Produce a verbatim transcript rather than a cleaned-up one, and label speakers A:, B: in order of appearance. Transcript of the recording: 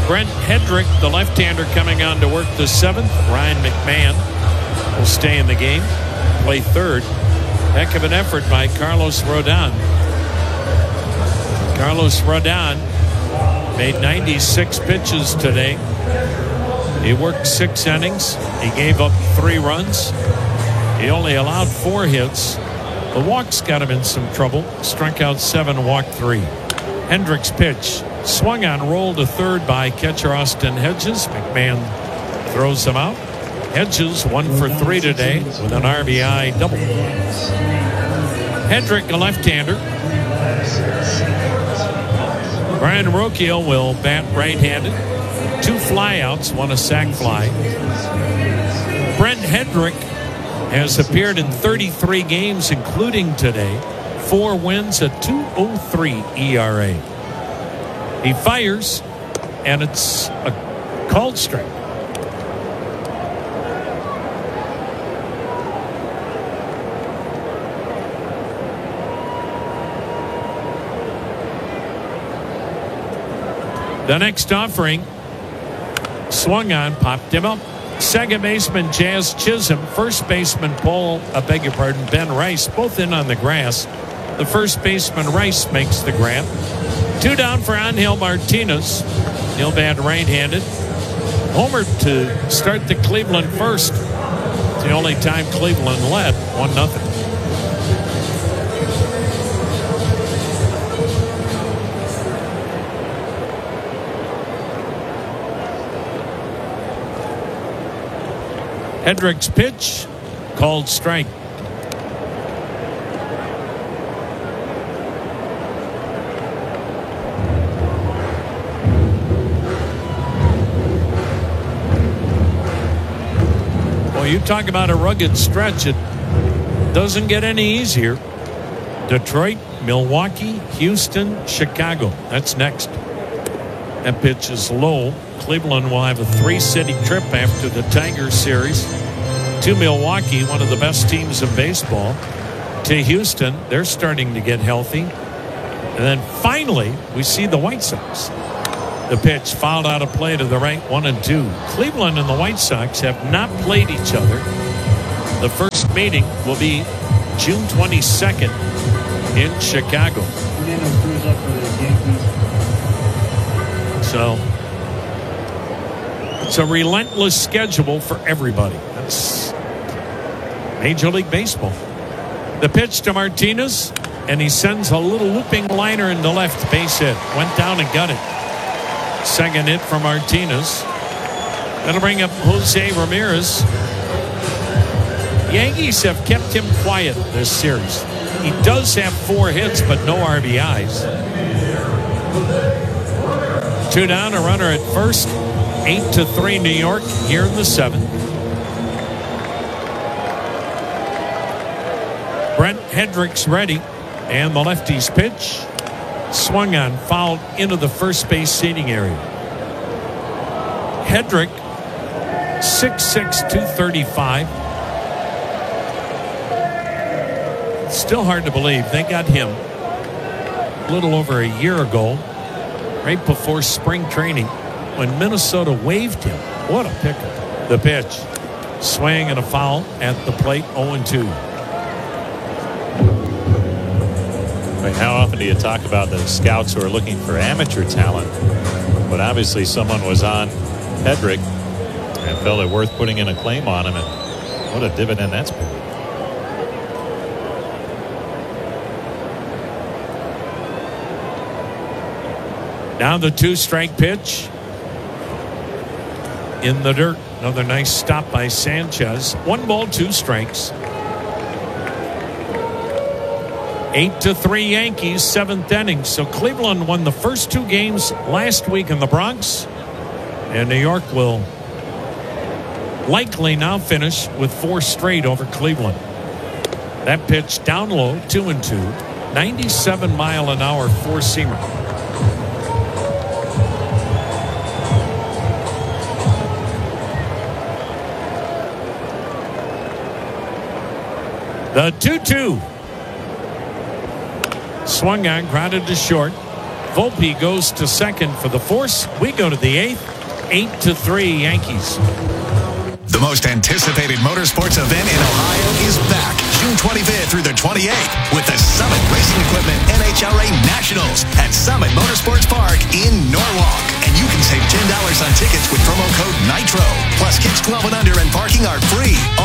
A: Brent Hedrick, the left-hander, coming on to work the seventh. Ryan McMahon will stay in the game, play third. Heck of an effort by Carlos Rodon. Carlos Rodon made ninety-six pitches today. He worked six innings. He gave up three runs. He only allowed four hits. The walks got him in some trouble. Struck out seven, walked three. Hendricks' pitch swung on, rolled to third by catcher Austin Hedges. McMahon throws him out. Hedges one for three today with an R B I double. Hendrick, a left-hander. Brian Rocchio will bat right-handed. Two flyouts, one a sac fly. Brent Hedrick has appeared in thirty-three games, including today. Four wins, a two oh three E R A. He fires, and it's a called strike. The next offering swung on, popped him up. Second baseman Jazz Chisholm, first baseman Paul, I beg your pardon, Ben Rice, both in on the grass. The first baseman Rice makes the grab. Two down for Angel Martinez. He'll bat right-handed. Homer to start the Cleveland first. It's the only time Cleveland led, one nothing. Hendrick's pitch, called strike. Well, you talk about a rugged stretch. It doesn't get any easier. Detroit, Milwaukee, Houston, Chicago. That's next. That pitch is low. Cleveland will have a three-city trip after the Tigers series. To Milwaukee, one of the best teams in baseball. To Houston, they're starting to get healthy. And then finally, we see the White Sox. The pitch fouled out of play to the right, one and two. Cleveland and the White Sox have not played each other. The first meeting will be June twenty-second in Chicago. So it's a relentless schedule for everybody. That's Major League Baseball. The pitch to Martinez, and he sends a little looping liner into left, base hit. Went down and got it. Second hit from Martinez. That'll bring up Jose Ramirez. Yankees have kept him quiet this series. He does have four hits, but no R B Is. Two down, a runner at first. Eight to three New York here in the seventh. Brent Hendrick's ready, and the lefty's pitch swung on, fouled into the first base seating area. Hedrick, six six, two thirty-five. Still hard to believe they got him a little over a year ago, right before spring training, when Minnesota waived him. What a pickup. The pitch, swing and a foul at the plate, oh and two.
B: How often do you talk about the scouts who are looking for amateur talent? But obviously someone was on Hedrick and felt it worth putting in a claim on him, and what a dividend that's been.
A: Now the two-strike pitch in the dirt. Another nice stop by Sanchez. One ball, two strikes. Eight to three Yankees, seventh inning. So Cleveland won the first two games last week in the Bronx, and New York will likely now finish with four straight over Cleveland. That pitch down low, two and two, ninety-seven mile an hour four-seamer. The two two. Swung on, grounded to short. Volpe goes to second for the force. We go to the eighth. Eight to three Yankees.
C: The most anticipated motorsports event in Ohio is back June twenty-fifth through the twenty-eighth with the Summit Racing Equipment N H R A Nationals at Summit Motorsports Park in Norwalk. And you can save ten dollars on tickets with promo code NITRO. Plus, kids twelve and under and parking are free